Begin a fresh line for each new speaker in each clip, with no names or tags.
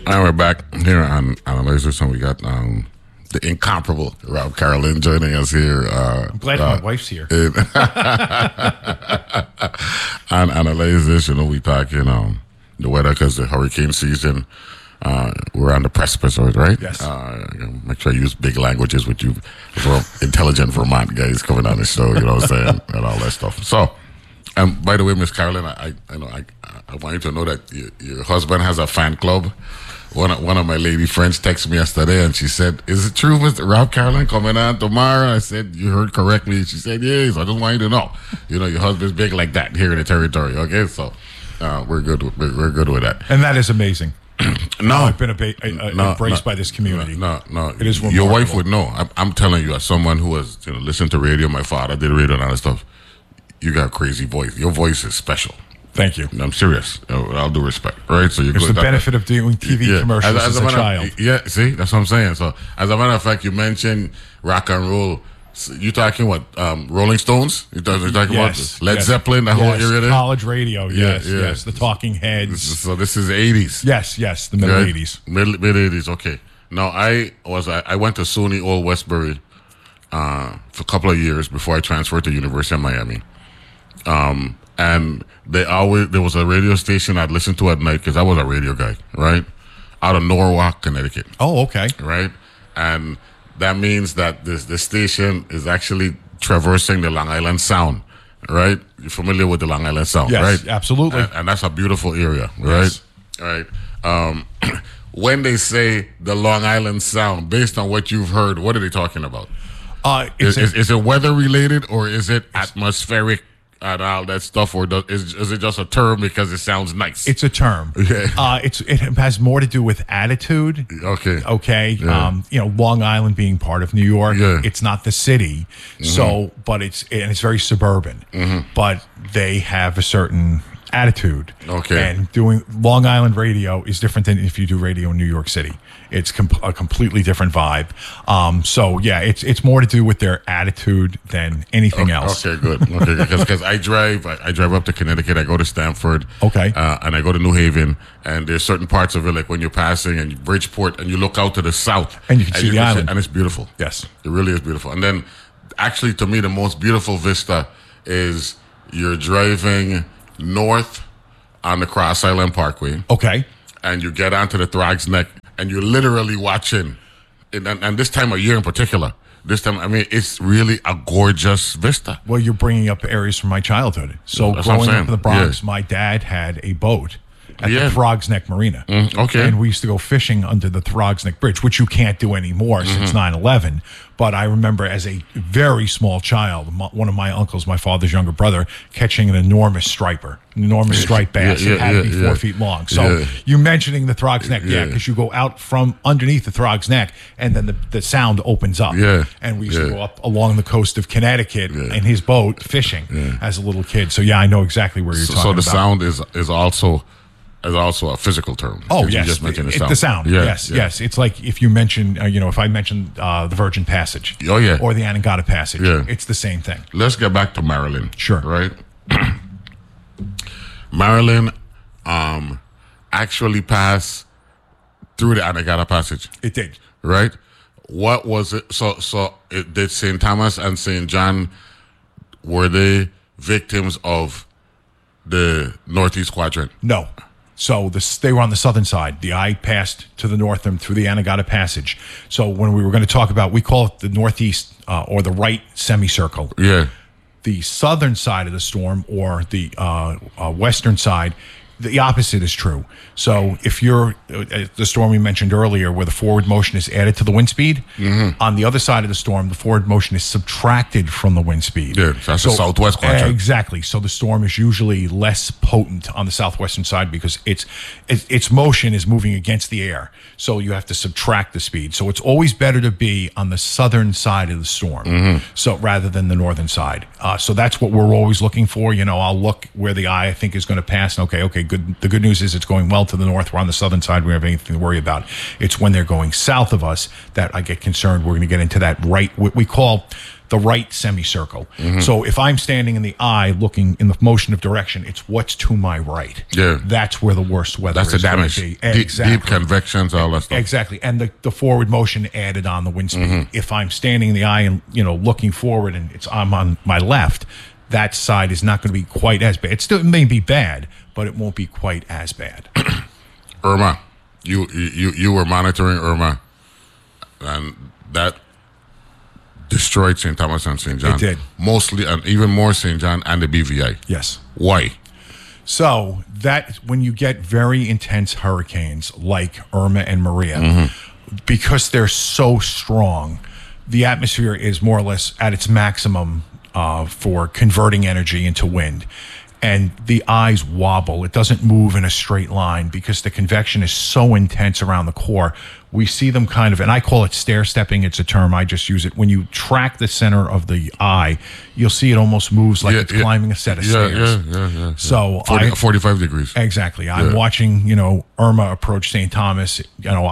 And we're back here on Analysis, and we got the incomparable Rob Carolyn joining us here.
I'm glad my wife's here.
On Analysis, we talking the weather because the hurricane season. We're on the precipice of it, right?
Yes.
Make sure I use big languages with you, intelligent Vermont guys coming on the show. You know what I'm saying, and all that stuff. So. By the way, Miss Carolyn, I want you to know that your husband has a fan club. One of my lady friends texted me yesterday, and she said, "Is it true, Mr. Rob Carolyn coming on tomorrow?" I said, "You heard correctly." She said, "Yes." I just want you to know, your husband's big like that here in the territory. Okay, so we're good. We're good with that.
And that is amazing.
No,
I've been embraced by this community.
No,
it is remarkable.
Your wife would know. I'm telling you, as someone who has listened to radio, my father did radio and all that stuff. You got a crazy voice. Your voice is special.
Thank you.
I'm serious. I'll do respect. Right? So you're
It's
good.
the benefit of doing TV commercials as a child.
Yeah, see? That's what I'm saying. So, as a matter of fact, you mentioned rock and roll. So you talking what? Rolling Stones? You're talking about Led Zeppelin, that whole area there?
College radio, yes. The Talking Heads.
So this is 80s.
Yes, the middle 80s.
Mid 80s, okay. Now, I went to SUNY Old Westbury for a couple of years before I transferred to University of Miami. And there was a radio station I'd listen to at night because I was a radio guy, right? Out of Norwalk, Connecticut.
Oh, okay.
Right? And that means that the station is actually traversing the Long Island Sound, right? You're familiar with the Long Island Sound, right?
Yes, absolutely.
And that's a beautiful area, right?
Yes.
Right. When they say the Long Island Sound, based on what you've heard, what are they talking about? Is it weather related or is it atmospheric? And all that stuff, or is it just a term because it sounds nice?
It's a term.
Okay.
It has more to do with attitude.
Okay.
Yeah. Long Island being part of New York, it's not the city, but it's very suburban. But they have a certain attitude.
Okay.
And doing Long Island radio is different than if you do radio in New York City. It's a completely different vibe. It's more to do with their attitude than anything else.
Okay, good. Okay, because I drive up to Connecticut. I go to Stamford.
Okay.
And I go to New Haven, and there's certain parts of it, like when you're passing and Bridgeport, and you look out to the south,
and you can see the island,
and it's beautiful.
Yes,
it really is beautiful. And then, actually, to me, the most beautiful vista is you're driving north on the Cross Island Parkway.
Okay.
And you get onto the Throgs Neck, and you're literally watching, and this time of year in particular, it's really a gorgeous vista.
Well, you're bringing up areas from my childhood. So growing up in the Bronx, my dad had a boat at the Throgs Neck Marina.
Okay.
And we used to go fishing under the Throgs Neck Bridge, which you can't do anymore since 9/11. But I remember as a very small child, one of my uncles, my father's younger brother, catching an enormous striper, striped bass. It had to be 4 feet long. So you mentioning the Throgs Neck, because you go out from underneath the Throgs Neck, and then the sound opens up.
Yeah.
And we used to go up along the coast of Connecticut in his boat fishing as a little kid. So I know exactly where you're talking about.
So the sound is also a physical term.
Oh,
yes.
You
just mentioned the sound.
The sound, yes. It's like if you mention, if I mentioned the Virgin Passage.
Oh, yeah.
Or the Anegada Passage.
Yeah.
It's the same thing.
Let's get back to Maryland.
Sure.
Right? Maryland actually passed through the Anegada Passage.
It did.
Right? What was it? So did St. Thomas and St. John, were they victims of the Northeast Quadrant?
No. So they were on the southern side. The eye passed to the north and through the Anegada Passage. So when we were going to talk about, we call it the northeast or the right semicircle.
Yeah.
The southern side of the storm or the western side, the opposite is true. So if you're the storm we mentioned earlier where the forward motion is added to the wind speed, on the other side of the storm, the forward motion is subtracted from the wind speed.
Yeah, that's the southwest quadrant.
Exactly. So the storm is usually less potent on the southwestern side because its motion is moving against the air. So you have to subtract the speed. So it's always better to be on the southern side of the storm, so rather than the northern side. So that's what we're always looking for. I'll look where the eye I think is going to pass. And okay, good. The good news is it's going well to the north. We're on the southern side. We don't have anything to worry about. It's when they're going south of us that I get concerned. We're going to get into that right, what we call the right semicircle. So if I'm standing in the eye looking in the motion of direction, it's what's to my right.
Yeah.
That's where the worst weather
That's the
is going
damage.
to be.
Deep convections, all that stuff.
Exactly. And the forward motion added on the wind speed. If I'm standing in the eye and, looking forward and I'm on my left, that side is not going to be quite as bad. It may be bad, but it won't be quite as bad.
Irma, you were monitoring Irma, and that destroyed St. Thomas and St. John.
It did.
Mostly, and even more St. John and the BVI.
Yes.
Why?
So that when you get very intense hurricanes like Irma and Maria, because they're so strong, the atmosphere is more or less at its maximum for converting energy into wind. And the eyes wobble. It doesn't move in a straight line because the convection is so intense around the core. We see them kind of, and I call it stair stepping. It's a term, I just use it. When you track the center of the eye, you'll see it almost moves like it's climbing a set of stairs.
Yeah.
So
45 degrees.
Exactly. I'm watching, Irma approach St. Thomas.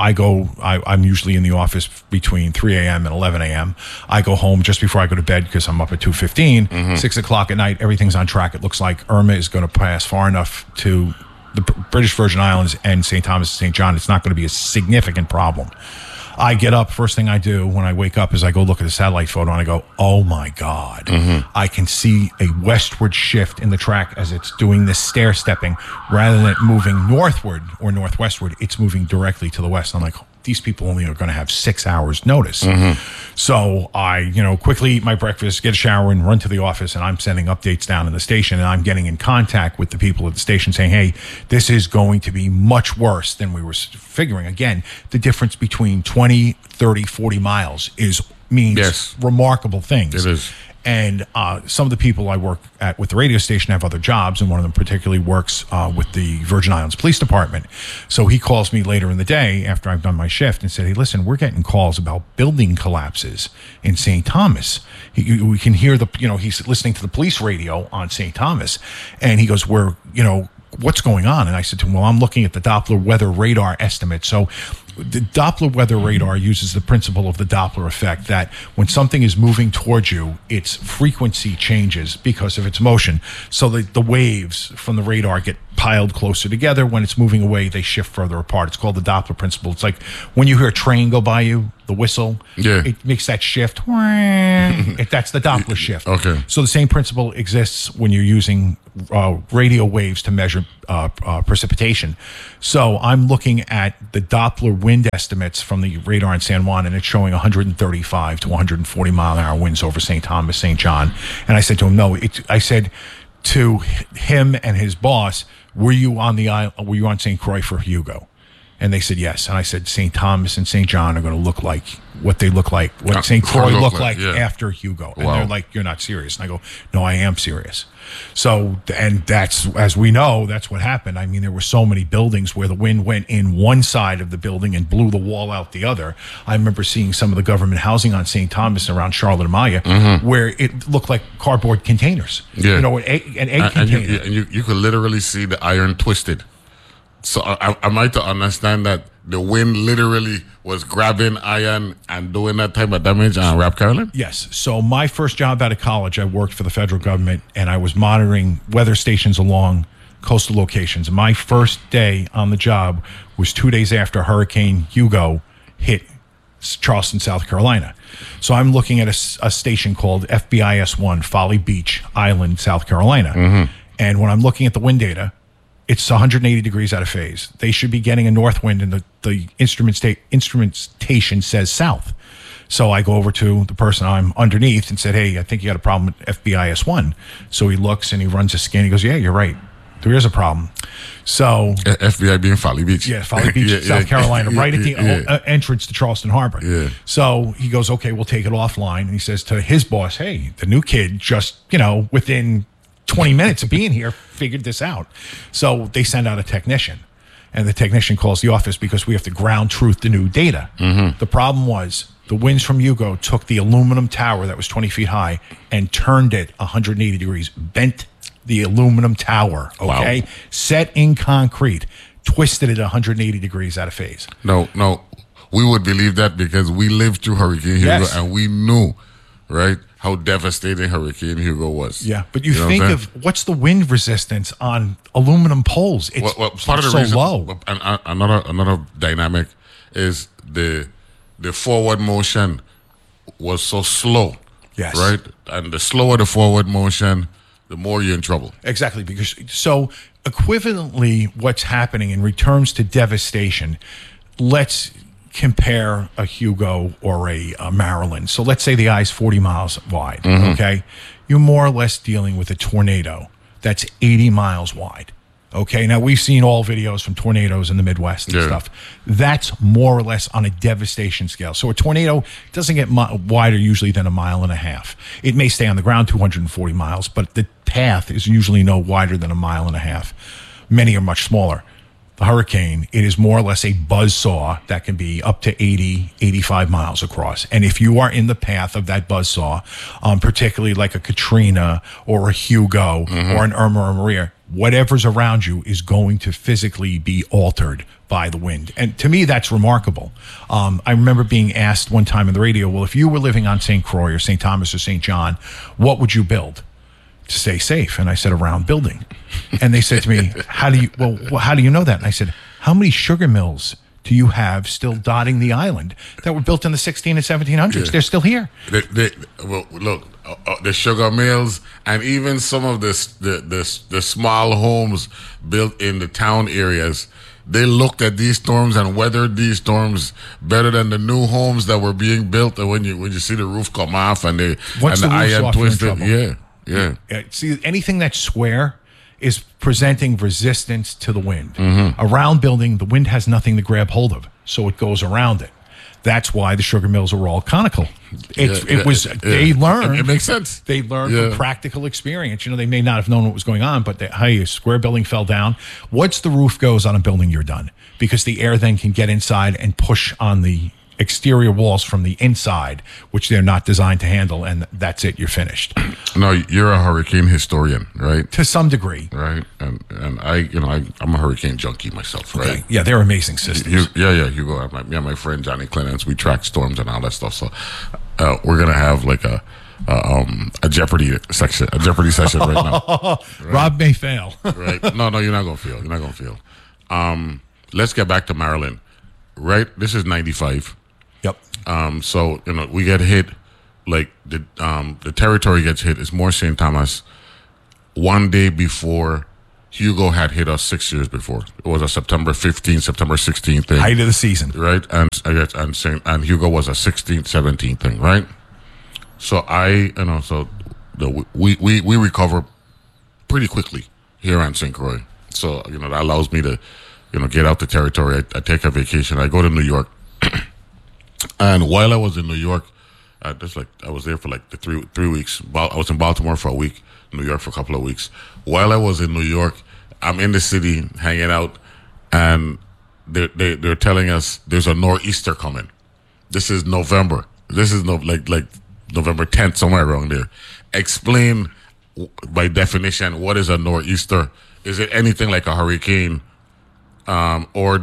I'm usually in the office between 3 a.m. and 11 a.m. I go home just before I go to bed because I'm up at 2:15. 6 o'clock at night, everything's on track. It looks like Irma is going to pass far enough to the British Virgin Islands and St. Thomas and St. John. It's not going to be a significant problem. I get up, first thing I do when I wake up is I go look at the satellite photo and I go, oh my God. I can see a westward shift in the track as it's doing this stair stepping. Rather than it moving northward or northwestward, it's moving directly to the west. I'm like, these people only are going to have 6 hours notice. So I, quickly eat my breakfast, get a shower and run to the office, and I'm sending updates down in the station, and I'm getting in contact with the people at the station saying, hey, this is going to be much worse than we were figuring. Again, the difference between 20, 30, 40 miles means remarkable things.
It is.
And some of the people I work at with the radio station have other jobs, and one of them particularly works with the Virgin Islands Police Department. So he calls me later in the day after I've done my shift and said, hey, listen, we're getting calls about building collapses in St. Thomas. We can hear he's listening to the police radio on St. Thomas, and he goes, what's going on? And I said to him, well, I'm looking at the Doppler weather radar estimate. So the Doppler weather radar uses the principle of the Doppler effect, that when something is moving towards you, its frequency changes because of its motion. So the waves from the radar get piled closer together. When it's moving away, they shift further apart. It's called the Doppler principle. It's like when you hear a train go by you, the whistle, it makes that shift. That's the Doppler shift.
Okay.
So the same principle exists when you're using radio waves to measure precipitation. So I'm looking at the Doppler wind estimates from the radar in San Juan, and it's showing 135 to 140 mile an hour winds over St. Thomas, St. John. And I said to him, I said to him and his boss, were you on the island? Were you on St. Croix for Hugo? And they said yes. And I said, St. Thomas and St. John are going to look like what they look like, what St. Croix looked like after Hugo. And they're like, you're not serious. And I go, no, I am serious. So, and that's, as we know, that's what happened. I mean, there were so many buildings where the wind went in one side of the building and blew the wall out the other. I remember seeing some of the government housing on St. Thomas around Charlotte Amalia where it looked like cardboard containers. Yeah. An egg container.
And you could literally see the iron twisted. So am I to understand that the wind literally was grabbing iron and doing that type of damage on Rap Carolyn?
Yes. So my first job out of college, I worked for the federal government, and I was monitoring weather stations along coastal locations. My first day on the job was 2 days after Hurricane Hugo hit Charleston, South Carolina. So I'm looking at a station called FBIS-1, Folly Beach Island, South Carolina. And when I'm looking at the wind data, it's 180 degrees out of phase. They should be getting a north wind, and the instrumentation says south. So I go over to the person I'm underneath and said, hey, I think you got a problem with FBIS-1. So he looks and he runs a scan. He goes, yeah, you're right. There is a problem. So
FBI being Folly Beach.
Yeah, Folly Beach, South Carolina, right at the entrance to Charleston Harbor.
Yeah.
So he goes, okay, we'll take it offline. And he says to his boss, hey, the new kid just, within 20 minutes of being here, figured this out. So they send out a technician, and the technician calls the office because we have to ground truth the new data. The problem was the winds from Hugo took the aluminum tower that was 20 feet high and turned it 180 degrees, bent the aluminum tower, okay? Wow. Set in concrete, twisted it 180 degrees out of phase.
No, we would believe that because we lived through Hurricane Hugo and we knew right? How devastating Hurricane Hugo was.
Yeah, but you
know
think
what I'm
of what's the wind resistance on aluminum poles? It's
part of the
so
reason,
low.
and another dynamic is the forward motion was so slow.
Yes.
Right? And the slower the forward motion, the more you're in trouble.
Exactly, because so equivalently, what's happening in returns to devastation, let's compare a Hugo or a Maryland. So let's say the eye's 40 miles wide, okay? You're more or less dealing with a tornado that's 80 miles wide. Okay, now we've seen all videos from tornadoes in the Midwest and stuff. That's more or less on a devastation scale. So a tornado doesn't get wider usually than 1.5 miles. It may stay on the ground 240 miles, but the path is usually no wider than 1.5 miles. Many are much smaller. The hurricane, it is more or less a buzzsaw that can be up to 80, 85 miles across. And if you are in the path of that buzzsaw, particularly like a Katrina or a Hugo or an Irma or Maria, whatever's around you is going to physically be altered by the wind. And to me, that's remarkable. I remember being asked one time on the radio, well, if you were living on St. Croix or St. Thomas or St. John, what would you build to stay safe? And I said, a round building. And they said to me, how do you know that? And I said, how many sugar mills do you have still dotting the island that were built in the 16 and 1700s? Yeah. They're still here.
Well, look, the sugar mills and even some of the small homes built in the town areas, they looked at these storms and weathered these storms better than the new homes that were being built. And when you see the roof come off and the iron twisted, yeah.
See, anything that's square is presenting resistance to the wind. A round building, the wind has nothing to grab hold of, so it goes around it. That's why the sugar mills are all conical. They learned.
It makes sense.
They learned from practical experience. You know, they may not have known what was going on, but hey, a square building fell down. Once the roof goes on a building, you're done, because the air then can get inside and push on the exterior walls from the inside, which they're not designed to handle, and that's it. You're finished.
No, you're a hurricane historian, right?
To some degree,
right? And I'm a hurricane junkie myself, right?
Okay. Yeah, they're amazing systems.
Hugo, my friend Johnny Clements, we track storms and all that stuff. So we're gonna have like a Jeopardy session right now.
Right? Rob may fail.
Right? No, you're not gonna fail. Let's get back to Maryland. Right? This is 95.
Yep.
So we get hit, like the territory gets hit. It's more St. Thomas. One day before Hugo had hit us 6 years before. It was a September 15th, September 16th thing.
Height of the season.
Right? And Hugo was a 16th, 17th thing, right? So we recover pretty quickly here on St. Croix. So, that allows me to, get out the territory. I take a vacation. I go to New York. And while I was in New York, I was there for like the three weeks. I was in Baltimore for a week, New York for a couple of weeks. While I was in New York, I'm in the city hanging out, and they're telling us there's a nor'easter coming. This is November. This is like November 10th, somewhere around there. Explain by definition what is a nor'easter. Is it anything like a hurricane, or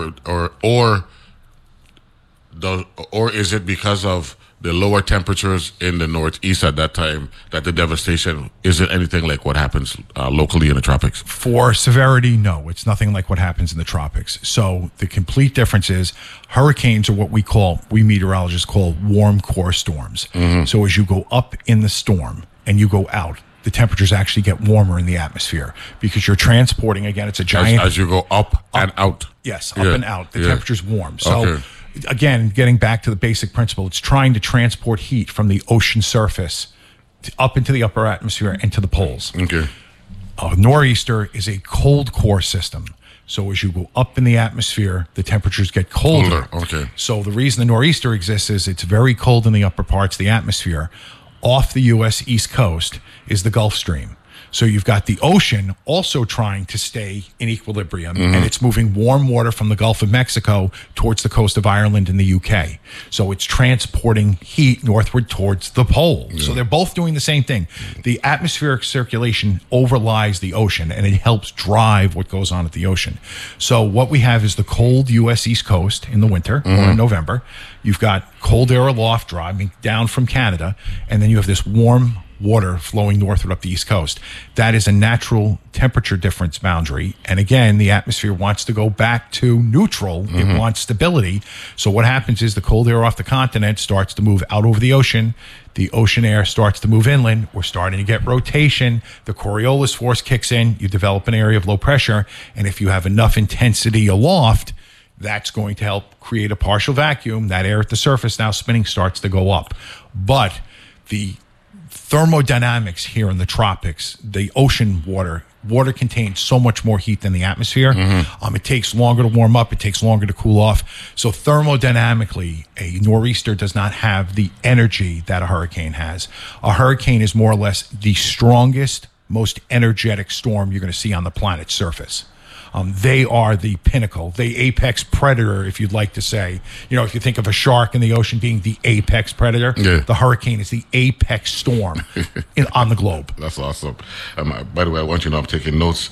is it because of the lower temperatures in the Northeast at that time that the devastation isn't anything like what happens locally in the tropics?
For severity, no, it's nothing like what happens in the tropics. So the complete difference is hurricanes are what we meteorologists call warm core storms. So as you go up in the storm and you go out, the temperatures actually get warmer in the atmosphere because you're transporting, again, it's a giant...
As you go up and out.
Yes, up and out. The temperature's warm. So... Again, getting back to the basic principle, it's trying to transport heat from the ocean surface up into the upper atmosphere and to the poles.
Okay.
Nor'easter is a cold core system. So as you go up in the atmosphere, the temperatures get colder.
Okay.
So the reason the nor'easter exists is it's very cold in the upper parts of the atmosphere. Off the U.S. East Coast is the Gulf Stream. So you've got the ocean also trying to stay in equilibrium, and it's moving warm water from the Gulf of Mexico towards the coast of Ireland and the UK. So it's transporting heat northward towards the pole. So they're both doing the same thing. The atmospheric circulation overlies the ocean, and it helps drive what goes on at the ocean. So what we have is the cold U.S. East Coast in the winter or in November. You've got cold air aloft driving down from Canada, and then you have this warm water flowing northward up the East Coast. That is a natural temperature difference boundary. And again, the atmosphere wants to go back to neutral. It wants stability. So what happens is the cold air off the continent starts to move out over the ocean. The ocean air starts to move inland. We're starting to get rotation. The Coriolis force kicks in. You develop an area of low pressure. And if you have enough intensity aloft, that's going to help create a partial vacuum. That air at the surface now spinning starts to go up. But the thermodynamics here in the tropics, the ocean water contains so much more heat than the atmosphere. It takes longer to warm up. It takes longer to cool off. So thermodynamically, a nor'easter does not have the energy that a hurricane has. A hurricane is more or less the strongest, most energetic storm you're going to see on the planet's surface. They are the pinnacle, the apex predator, if you'd like to say. You know, if you think of a shark in the ocean being the apex predator, the hurricane is the apex storm on the globe.
That's awesome. By the way, I want you to know I'm taking notes.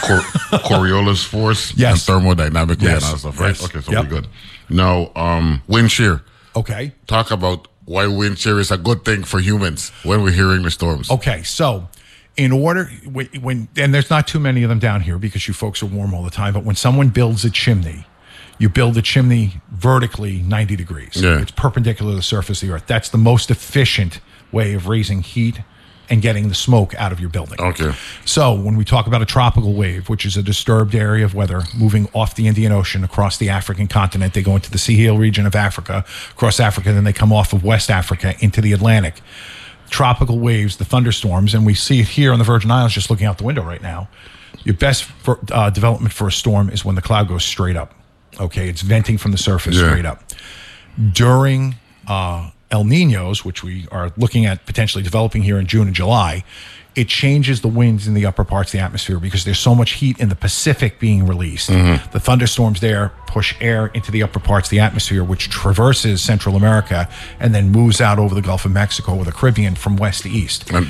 Coriolis force and thermodynamically and all stuff, right? Okay, so we're good. Now, wind shear.
Okay.
Talk about why wind shear is a good thing for humans when we're hearing the storms.
Okay, so in order, and there's not too many of them down here because you folks are warm all the time, but when someone builds a chimney, you build the chimney vertically 90 degrees. It's perpendicular to the surface of the earth. That's the most efficient way of raising heat and getting the smoke out of your building.
Okay.
So when we talk about a tropical wave, which is a disturbed area of weather moving off the Indian Ocean across the African continent, they go into the Sahel region of Africa, across Africa, then they come off of West Africa into the Atlantic. Tropical waves, the thunderstorms, and we see it here on the Virgin Islands just looking out the window right now. Your best development for a storm is when the cloud goes straight up. Okay, it's venting from the surface straight up. During El Ninos, which we are looking at potentially developing here in June and July, it changes the winds in the upper parts of the atmosphere because there's so much heat in the Pacific being released. The thunderstorms there push air into the upper parts of the atmosphere, which traverses Central America and then moves out over the Gulf of Mexico or the Caribbean from west to east.
And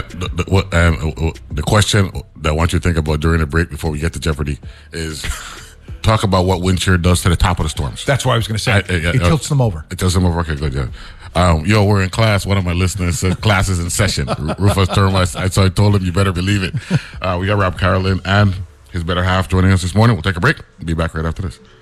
the question that I want you to think about during the break before we get to Jeopardy is talk about what wind shear does to the top of the storms.
That's what I was going to say. It tilts them over.
It tilts them over. Okay, good, yeah. We're in class. One of my listeners said class is in session. Rufus Termites. So I told him you better believe it. We got Rob Carolyn and his better half joining us this morning. We'll take a break. Be back right after this.